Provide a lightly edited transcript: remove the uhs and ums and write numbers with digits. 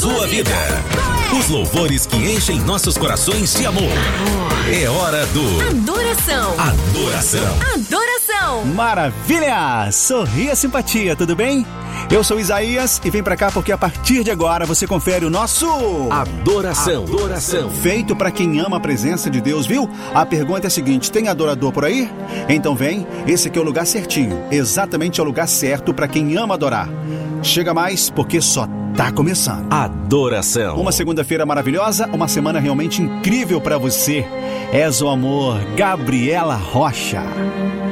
sua vida. Os louvores que enchem nossos corações de amor. É hora do Adoração. Adoração. Adoração. Maravilha! Sorria, simpatia, tudo bem? Eu sou Isaías e vem pra cá porque a partir de agora você confere o nosso Adoração. feito pra quem ama a presença de Deus, viu? A pergunta é a seguinte: tem adorador por aí? Então vem, esse aqui é o lugar certinho. Exatamente é o lugar certo pra quem ama adorar. Chega mais porque só tá começando. Adoração. Uma segunda-feira maravilhosa, uma semana realmente incrível pra você. És o amor, Gabriela Rocha.